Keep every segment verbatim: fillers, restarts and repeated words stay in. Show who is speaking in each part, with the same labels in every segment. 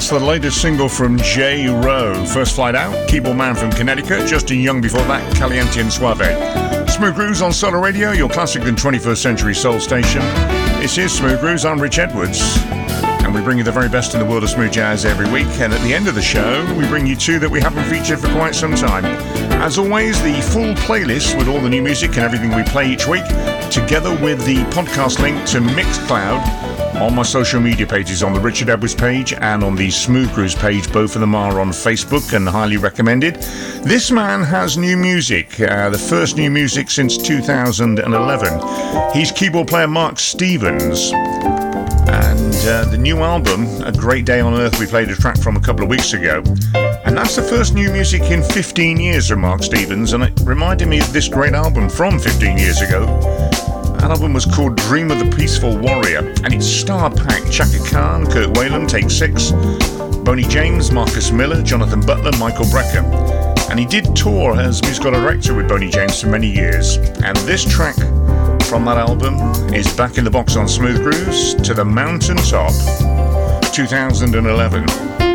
Speaker 1: That's the latest single from J. Rowe. First Flight Out, keyboard man from Connecticut. Justin Young before that, Caliente and Suave. Smooth Grooves on Solar Radio, your classic and twenty-first century soul station. This is Smooth Grooves. I'm Rich Edwards. And we bring you the very best in the world of smooth jazz every week. And at the end of the show, we bring you two that we haven't featured for quite some time. As always, the full playlist with all the new music and everything we play each week, together with the podcast link to Mixcloud on my social media pages, on the Richard Edwards page and on the Smooth Grooves page. Both of them are on Facebook and highly recommended. This man has new music, uh, the first new music since two thousand eleven. He's keyboard player Mark Stevens. And uh, the new album, A Great Day on Earth, we played a track from a couple of weeks ago. And that's the first new music in fifteen years from Mark Stevens, and it reminded me of this great album from fifteen years ago. That album was called Dream of the Peaceful Warrior, and it's star-packed. Chaka Khan, Kurt Whalum, Take Six, Boney James, Marcus Miller, Jonathan Butler, Michael Brecker. And he did tour as musical director with Boney James for many years. And this track from that album is back in the box on Smooth Grooves, To the Mountain Top, two thousand eleven.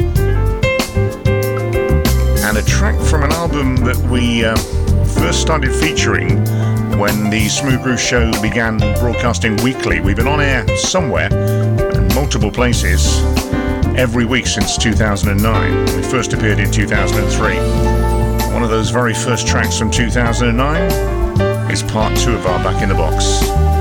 Speaker 1: And a track from an album that we uh, first started featuring when the Smooth Grooves show began broadcasting weekly. We've been on air somewhere, in multiple places, every week since two thousand nine. We first appeared in two thousand three. One of those very first tracks from two thousand nine is part two of our Back in the Box.